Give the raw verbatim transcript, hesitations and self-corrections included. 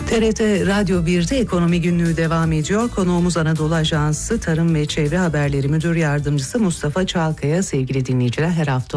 T R T Radyo bir'de Ekonomi Günlüğü devam ediyor. Konuğumuz Anadolu Ajansı Tarım ve Çevre Haberleri Müdür Yardımcısı Mustafa Çalkaya. Sevgili dinleyiciler, her hafta